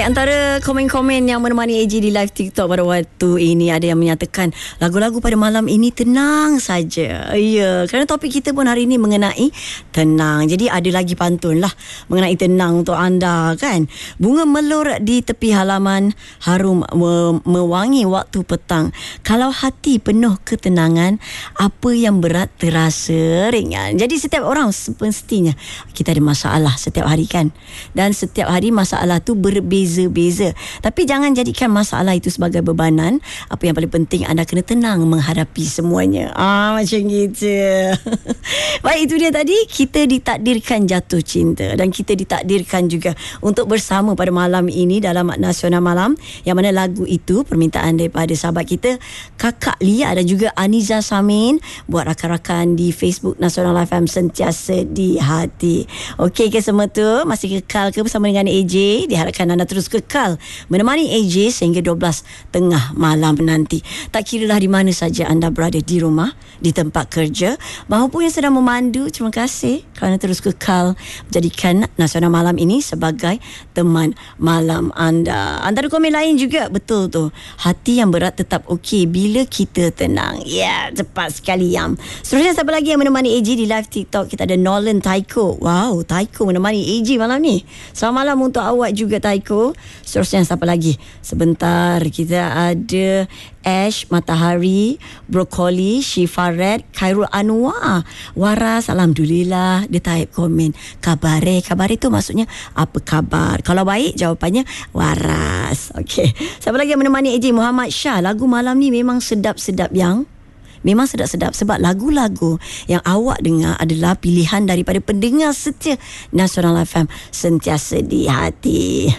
antara komen-komen yang menemani AJ di live TikTok pada waktu ini, ada yang menyatakan lagu-lagu pada malam ini tenang saja. Ya, kerana topik kita pun hari ini mengenai tenang. Jadi ada lagi pantun lah mengenai tenang untuk anda kan. Bunga melur di tepi halaman, harum mewangi waktu petang. Kalau hati penuh ketenangan, apa yang berat terasa ringan. Jadi setiap orang semestinya kita ada masalah setiap hari kan. Dan setiap hari masalah tu berbeza-beza. Tapi jangan jadikan masalah itu sebagai bebanan. Apa yang paling penting, anda kena tenang menghadapi semuanya. Macam gitu. Baik, itu dia tadi. Kita ditakdirkan jatuh cinta. Dan kita ditakdirkan juga untuk bersama pada malam ini dalam Nasional Malam. Yang mana lagu itu permintaan daripada sahabat kita Kakak Lia dan juga Aniza Samin. Buat rakan-rakan di Facebook Nasional FM Sentiasa di Hati. Okey ke semua tu? Masih kekal ke bersama dengan AJ? Diharapkan anda terus kekal menemani AJ sehingga 12 tengah malam nanti. Tak kiralah di mana saja anda berada, di rumah, di tempat kerja, maupun yang sedang memandu. Terima kasih kerana terus kekal menjadikan Nasional Malam ini sebagai teman malam anda. Antara komen lain juga, betul tu, hati yang berat tetap okey bila kita tenang. Ya, cepat sekali Yam. Seterusnya siapa lagi yang menemani AJ di live TikTok? Kita ada Nolan Taiko. Wow, Taiko menemani AJ malam ni. Selamat malam untuk awak juga Taiko. Seterusnya siapa lagi? Sebentar, kita ada Ash, Matahari, Brokoli, Syifa Red, Khairul Anwar, Waras. Alhamdulillah, dia type komen kabare. Kabare tu maksudnya apa khabar? Kalau baik, jawapannya waras. Okey. Siapa lagi yang menemani AJ? Muhammad Shah. Lagu malam ni memang sedap-sedap yang memang sedap-sedap sebab lagu-lagu yang awak dengar adalah pilihan daripada pendengar setia Nasional FM Sentiasa di Hati.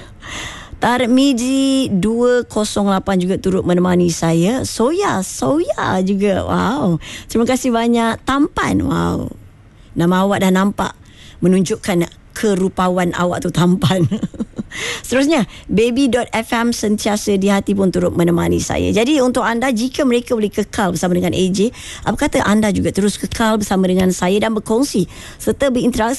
Tarmiji 208 juga turut menemani saya. Soya juga. Wow. Terima kasih banyak. Tampan. Wow. Nama awak dah nampak menunjukkan kerupawan awak tu tampan. Seterusnya, baby.fm Sentiasa di Hati pun turut menemani saya. Jadi untuk anda, jika mereka boleh kekal bersama dengan AJ, apa kata anda juga terus kekal bersama dengan saya dan berkongsi serta berinteraksi